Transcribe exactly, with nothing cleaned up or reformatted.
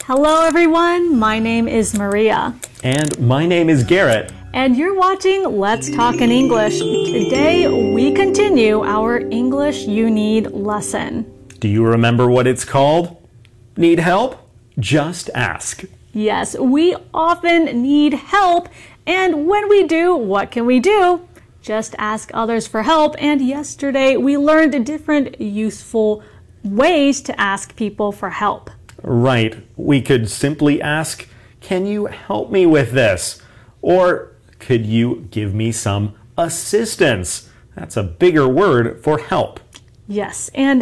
Hello everyone, my name is Maria. And my name is Garrett. And you're watching Let's Talk in English. Today we continue our English You Need lesson. Do you remember what it's called? Need help? Just ask. Yes, we often need help, and when we do, what can we do? Just ask others for help, and yesterday we learned different useful ways to ask people for help. Right. We could simply ask, can you help me with this? Or could you give me some assistance? That's a bigger word for help. Yes, and